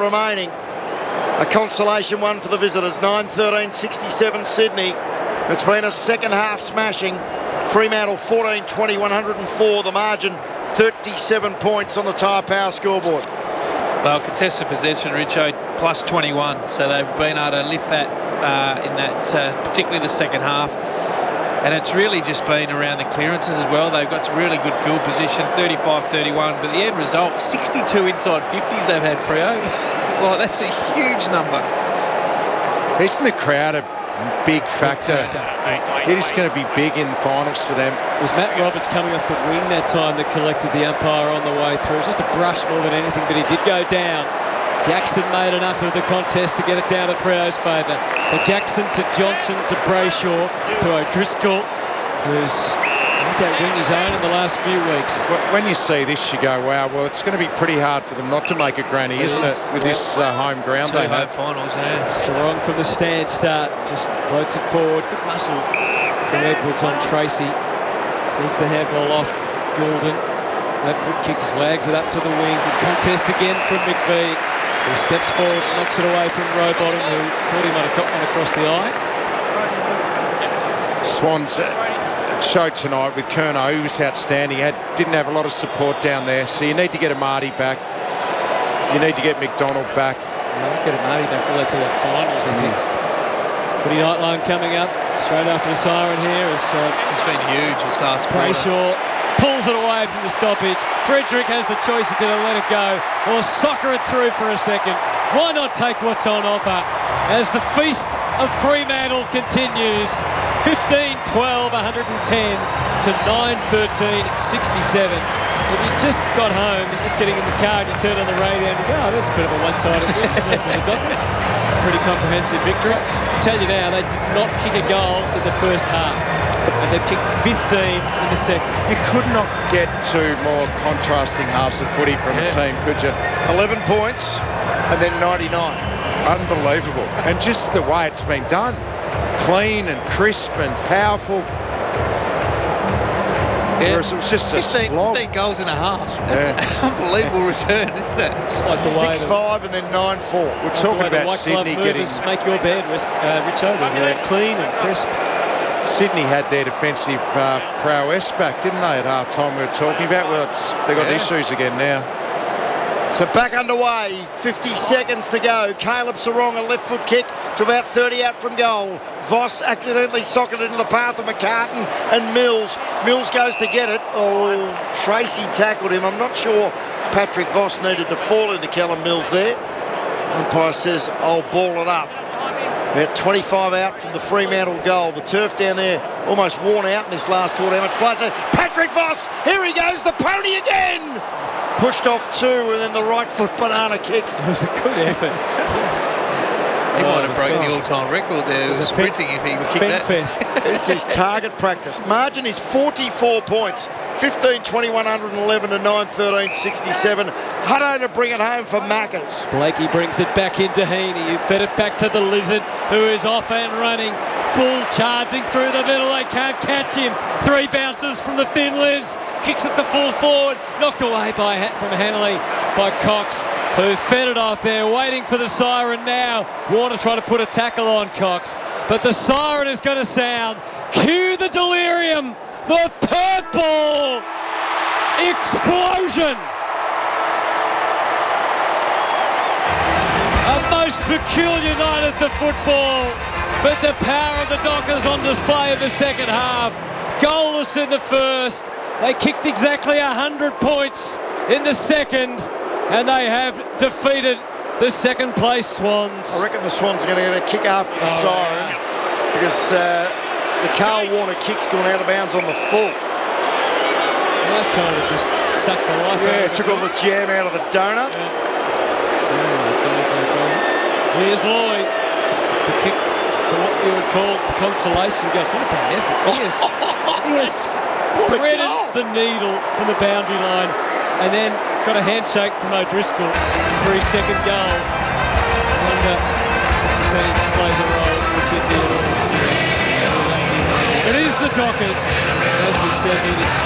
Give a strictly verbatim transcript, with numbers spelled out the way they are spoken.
remaining. A consolation one for the visitors, nine thirteen sixty-seven Sydney. It's been a second half smashing. Fremantle fourteen twenty, one hundred and four, the margin, thirty-seven points on the Tyre Power scoreboard. Well, contested possession, Richo, plus twenty-one, so they've been able to lift that uh, in that, uh, particularly the second half. And it's really just been around the clearances as well. They've got really good field position, thirty-five thirty-one, but the end result, sixty-two inside fifties they've had, Freo. Well, that's a huge number. Isn't the crowd a big factor? It is going to be big in finals for them. It was Matt Roberts coming off the wing that time that collected the umpire on the way through. It was just a brush more than anything, but he did go down. Jackson made enough of the contest to get it down to Freo's favour. So Jackson to Johnson to Brayshaw to O'Driscoll, who's made that wing his own in the last few weeks. When you see this, you go, wow, well, it's going to be pretty hard for them not to make a granny, It isn't is. it, with this uh, home ground Two they home have. finals, yeah. Sarong from the stand start, just floats it forward. Good muscle from Edwards on Tracy. Feeds the handball off Goulden. Left foot kicks, lags it up to the wing. Good contest again from McVeigh, who steps forward, knocks it away from Rowbottom, who thought he might have got one across the eye. Swans uh, showed tonight with Curnow, who was outstanding. Had, didn't have a lot of support down there, so you need to get a Marty back. You need to get McDonald back. Yeah, let's get a Marty back all the way to the finals, I think. Footy Nightline coming up straight after the siren here as uh, It's been huge this last quarter. Brayshaw pulls it away from the stoppage. Frederick has the choice of going to let it go or soccer it through for a second. Why not take what's on offer as the feast of Fremantle continues. fifteen twelve, one hundred and ten to nine thirteen, sixty-seven. If you just got home and just getting in the car and you turn on the radio and you go, oh, that's a bit of a one-sided win, isn't it, to the Dockers? Pretty comprehensive victory. I tell you now, they did not kick a goal in the first half. And they've kicked fifteen in the second. You could not get two more contrasting halves of footy from Yeah. a team, could you? eleven points and then ninety-nine. Unbelievable. And just the way it's been done. Clean and crisp and powerful. Yeah. Whereas it was just a fifteen, slog. fifteen goals and a half. That's Yeah. an unbelievable return, isn't it? Just like the way six five and then nine four. We're the, talking way the about white Sydney glove getting... movers make your bed, uh, Richo. They're clean and crisp. Sydney had their defensive uh, prowess back, didn't they, at half time we were talking about? Well, it's, they've got Yeah. issues again now. So back underway, fifty seconds to go. Caleb Sarong, a left foot kick to about thirty out from goal. Voss accidentally socketed into the path of McCartan and Mills. Mills goes to get it. Oh, Tracy tackled him. I'm not sure Patrick Voss needed to fall into Callum Mills there. Umpire says, I'll ball it up. About twenty-five out from the Fremantle goal. The turf down there almost worn out in this last quarter. How much play? So Patrick Voss, here he goes, the pony again! Pushed off two and then the right foot banana kick. It was a good effort. He Oh, might have broken God. the all-time record there. It was a sprinting if he kicked that. Fest. This is target practice. Margin is forty-four points. fifteen twenty, one hundred and eleven to nine thirteen, sixty-seven. Hutto to bring it home for Maccas. Blakey brings it back into Heaney, who fed it back to the Lizard, who is off and running, full charging through the middle. They can't catch him. Three bounces from the thin Liz, kicks it the full forward, knocked away by from Hanley by Cox, who fed it off there, waiting for the siren now. Warner trying to put a tackle on Cox, but the siren is going to sound. Cue the delirium, the purple explosion. A most peculiar night at the football, but the power of the Dockers on display in the second half. Goalless in the first. They kicked exactly one hundred points in the second, and they have defeated the second place Swans. I reckon the Swans are going to get a kick after the Oh, siren because uh, the Carl Warner kick's gone out of bounds on the full. That kind of just sucked the life out Yeah, of it. took all the jam out of the donut. Yeah, that's outside goals. Here's Lloyd to kick for what you would call the consolation goal. It's not a bad effort. He has, he has What a threaded goal. the needle from the boundary line and then got a handshake from O'Driscoll for his second goal. I wonder what percentage plays a role for Sydney at all this year. It is the Dockers, as we said, needed